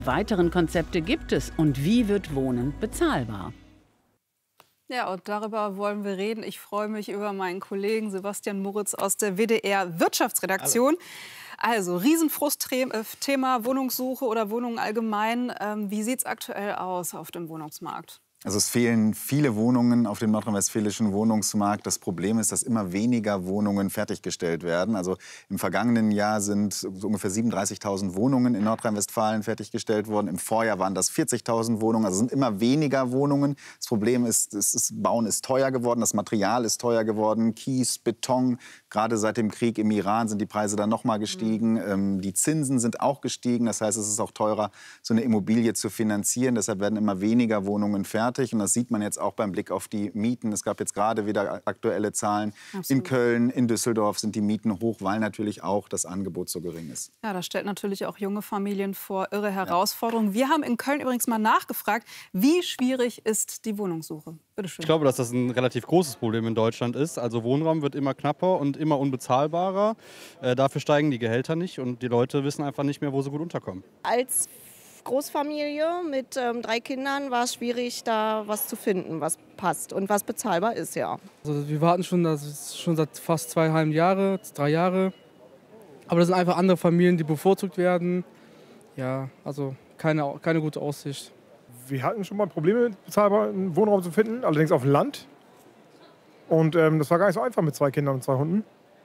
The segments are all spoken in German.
Weiteren Konzepte gibt es und wie wird Wohnen bezahlbar? Ja, und darüber wollen wir reden. Ich freue mich über meinen Kollegen Sebastian Moritz aus der WDR-Wirtschaftsredaktion. Also, Riesenfrustthema Wohnungssuche oder Wohnungen allgemein. Wie sieht es aktuell aus auf dem Wohnungsmarkt? Also es fehlen viele Wohnungen auf dem nordrhein-westfälischen Wohnungsmarkt. Das Problem ist, dass immer weniger Wohnungen fertiggestellt werden. Also im vergangenen Jahr sind so ungefähr 37.000 Wohnungen in Nordrhein-Westfalen fertiggestellt worden. Im Vorjahr waren das 40.000 Wohnungen. Also es sind immer weniger Wohnungen. Das Problem ist, Bauen ist teuer geworden, das Material ist teuer geworden. Kies, Beton, gerade seit dem Krieg im Iran sind die Preise dann noch mal gestiegen. Die Zinsen sind auch gestiegen. Das heißt, es ist auch teurer, so eine Immobilie zu finanzieren. Deshalb werden immer weniger Wohnungen fertig. Und das sieht man jetzt auch beim Blick auf die Mieten. Es gab jetzt gerade wieder aktuelle Zahlen. Absolut. In Köln, in Düsseldorf sind die Mieten hoch, weil natürlich auch das Angebot so gering ist. Ja, das stellt natürlich auch junge Familien vor irre Herausforderungen. Ja. Wir haben in Köln übrigens mal nachgefragt, wie schwierig ist die Wohnungssuche? Bitte schön. Ich glaube, dass das ein relativ großes Problem in Deutschland ist. Also Wohnraum wird immer knapper und immer unbezahlbarer. Dafür steigen die Gehälter nicht und die Leute wissen einfach nicht mehr, wo sie gut unterkommen. Als Großfamilie mit 3 Kindern war es schwierig, da was zu finden, was passt und was bezahlbar ist, ja. Also wir warten schon seit fast 2,5 Jahre, 3 Jahre. Aber das sind einfach andere Familien, die bevorzugt werden. Ja, also keine gute Aussicht. Wir hatten schon mal Probleme, bezahlbaren Wohnraum zu finden, allerdings auf dem Land. Und das war gar nicht so einfach mit 2 Kindern und 2 Hunden.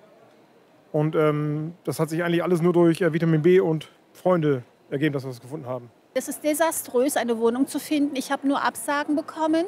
Und das hat sich eigentlich alles nur durch Vitamin B und Freunde ergeben, dass wir es gefunden haben. Es ist desaströs, eine Wohnung zu finden. Ich habe nur Absagen bekommen.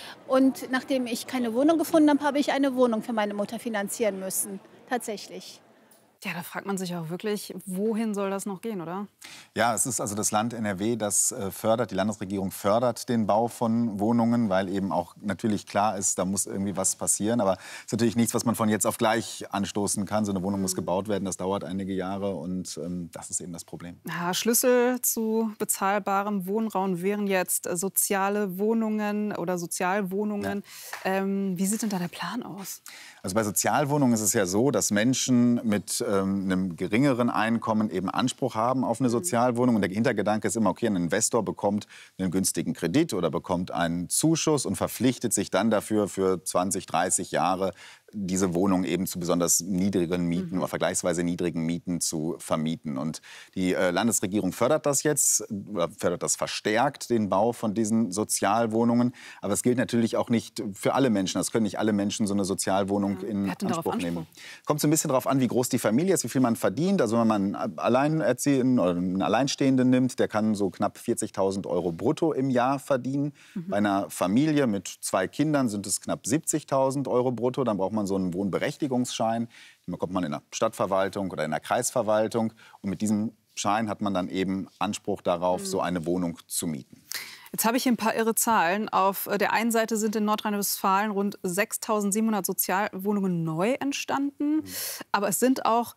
Und nachdem ich keine Wohnung gefunden habe, habe ich eine Wohnung für meine Mutter finanzieren müssen. Tatsächlich. Ja, da fragt man sich auch wirklich, wohin soll das noch gehen, oder? Ja, es ist also das Land NRW, das fördert, die Landesregierung fördert den Bau von Wohnungen, weil eben auch natürlich klar ist, da muss irgendwie was passieren. Aber es ist natürlich nichts, was man von jetzt auf gleich anstoßen kann. So eine Wohnung muss gebaut werden, das dauert einige Jahre und das ist eben das Problem. Ja, Schlüssel zu bezahlbarem Wohnraum wären jetzt soziale Wohnungen oder Sozialwohnungen. Ja. Wie sieht denn da der Plan aus? Also bei Sozialwohnungen ist es ja so, dass Menschen mit einem geringeren Einkommen eben Anspruch haben auf eine Sozialwohnung. Und der Hintergedanke ist immer, okay, ein Investor bekommt einen günstigen Kredit oder bekommt einen Zuschuss und verpflichtet sich dann dafür für 20, 30 Jahre diese Wohnung eben zu besonders niedrigen Mieten oder vergleichsweise niedrigen Mieten zu vermieten. Und die Landesregierung fördert das jetzt, fördert das verstärkt, den Bau von diesen Sozialwohnungen. Aber es gilt natürlich auch nicht für alle Menschen. Es können nicht alle Menschen so eine Sozialwohnung in Anspruch nehmen. Kommt so ein bisschen darauf an, wie groß die Familie ist, wie viel man verdient. Also wenn man einen Alleinerziehenden oder einen Alleinstehenden nimmt, der kann so knapp 40.000 € brutto im Jahr verdienen. Bei einer Familie mit 2 Kindern sind es knapp 70.000 € brutto. Dann braucht man so einen Wohnberechtigungsschein. Den bekommt man in der Stadtverwaltung oder in der Kreisverwaltung. Und mit diesem Schein hat man dann eben Anspruch darauf, so eine Wohnung zu mieten. Jetzt habe ich hier ein paar irre Zahlen. Auf der einen Seite sind in Nordrhein-Westfalen rund 6.700 Sozialwohnungen neu entstanden. Aber es sind auch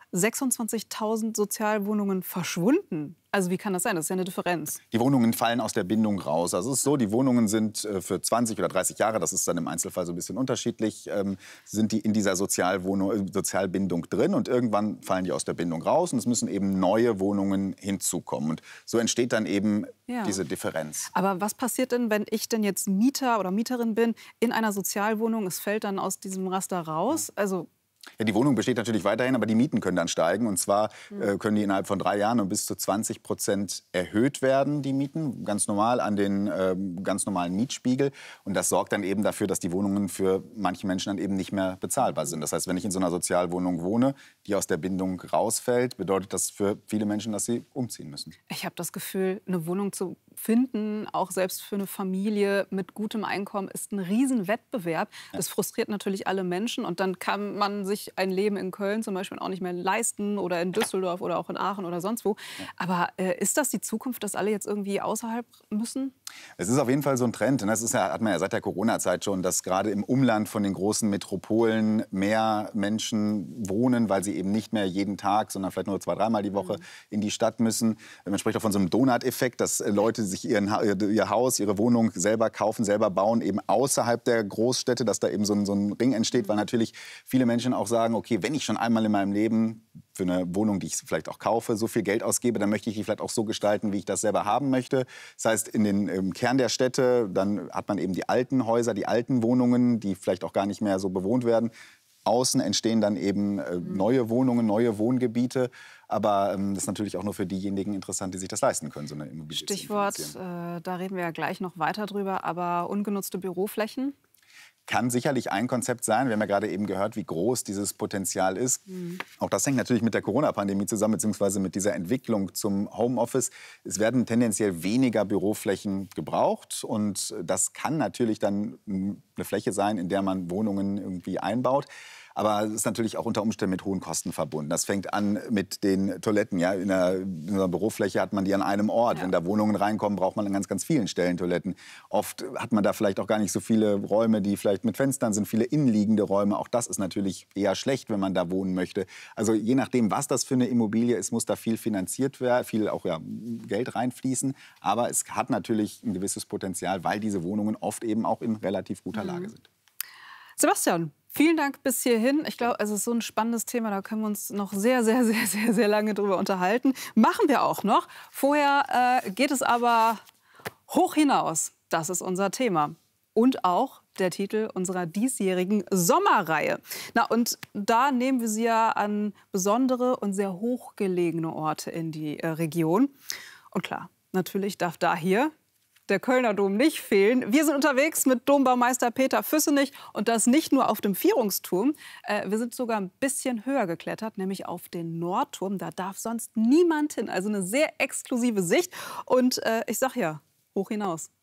26.000 Sozialwohnungen verschwunden. Also wie kann das sein? Das ist ja eine Differenz. Die Wohnungen fallen aus der Bindung raus. Also es ist so, die Wohnungen sind für 20 oder 30 Jahre, das ist dann im Einzelfall so ein bisschen unterschiedlich, sind die in dieser Sozialbindung drin und irgendwann fallen die aus der Bindung raus und es müssen eben neue Wohnungen hinzukommen. Und so entsteht dann eben diese Differenz. Aber was passiert denn, wenn ich denn jetzt Mieter oder Mieterin bin in einer Sozialwohnung, es fällt dann aus diesem Raster raus? Also ja, die Wohnung besteht natürlich weiterhin, aber die Mieten können dann steigen. Und zwar können die innerhalb von 3 Jahren um bis zu 20% erhöht werden, die Mieten, ganz normal an den ganz normalen Mietspiegel. Und das sorgt dann eben dafür, dass die Wohnungen für manche Menschen dann eben nicht mehr bezahlbar sind. Das heißt, wenn ich in so einer Sozialwohnung wohne, die aus der Bindung rausfällt, bedeutet das für viele Menschen, dass sie umziehen müssen. Ich habe das Gefühl, eine Wohnung zu finden, auch selbst für eine Familie mit gutem Einkommen, ist ein Riesenwettbewerb. Das frustriert natürlich alle Menschen. Und dann kann man sich ein Leben in Köln zum Beispiel auch nicht mehr leisten oder in Düsseldorf oder auch in Aachen oder sonst wo. Aber ist das die Zukunft, dass alle jetzt irgendwie außerhalb müssen? Es ist auf jeden Fall so ein Trend. Und das ist hat man ja seit der Corona-Zeit schon, dass gerade im Umland von den großen Metropolen mehr Menschen wohnen, weil sie eben nicht mehr jeden Tag, sondern vielleicht nur 2-, 3-mal die Woche in die Stadt müssen. Man spricht auch von so einem Donut-Effekt, dass Leute sich ihr Haus, ihre Wohnung selber kaufen, selber bauen, eben außerhalb der Großstädte, dass da eben so ein Ring entsteht, weil natürlich viele Menschen auch sagen, okay, wenn ich schon einmal in meinem Leben für eine Wohnung, die ich vielleicht auch kaufe, so viel Geld ausgebe, dann möchte ich die vielleicht auch so gestalten, wie ich das selber haben möchte. Das heißt, im Kern der Städte, dann hat man eben die alten Häuser, die alten Wohnungen, die vielleicht auch gar nicht mehr so bewohnt werden. Außen entstehen dann eben neue Wohnungen, neue Wohngebiete. Aber das ist natürlich auch nur für diejenigen interessant, die sich das leisten können, so eine Immobilie Stichwort, zu finanzieren. da reden wir ja gleich noch weiter drüber, aber ungenutzte Büroflächen? Kann sicherlich ein Konzept sein. Wir haben ja gerade eben gehört, wie groß dieses Potenzial ist. Auch das hängt natürlich mit der Corona-Pandemie zusammen, beziehungsweise mit dieser Entwicklung zum Homeoffice. Es werden tendenziell weniger Büroflächen gebraucht. Und das kann natürlich dann eine Fläche sein, in der man Wohnungen irgendwie einbaut. Aber es ist natürlich auch unter Umständen mit hohen Kosten verbunden. Das fängt an mit den Toiletten. Ja? In einer Bürofläche hat man die an einem Ort. Ja. Wenn da Wohnungen reinkommen, braucht man an ganz, ganz vielen Stellen Toiletten. Oft hat man da vielleicht auch gar nicht so viele Räume, die vielleicht mit Fenstern sind, viele innenliegende Räume. Auch das ist natürlich eher schlecht, wenn man da wohnen möchte. Also je nachdem, was das für eine Immobilie ist, muss da viel finanziert werden, viel auch Geld reinfließen. Aber es hat natürlich ein gewisses Potenzial, weil diese Wohnungen oft eben auch in relativ guter Lage sind. Sebastian, vielen Dank bis hierhin. Ich glaube, es ist so ein spannendes Thema, da können wir uns noch sehr, sehr, sehr, sehr, sehr lange drüber unterhalten. Machen wir auch noch. Vorher geht es aber hoch hinaus. Das ist unser Thema. Und auch der Titel unserer diesjährigen Sommerreihe. Na, und da nehmen wir Sie ja an besondere und sehr hochgelegene Orte in die Region. Und klar, natürlich darf da hier der Kölner Dom nicht fehlen. Wir sind unterwegs mit Dombaumeister Peter Füssenich und das nicht nur auf dem Vierungsturm. Wir sind sogar ein bisschen höher geklettert, nämlich auf den Nordturm. Da darf sonst niemand hin. Also eine sehr exklusive Sicht. Und ich sag ja, hoch hinaus.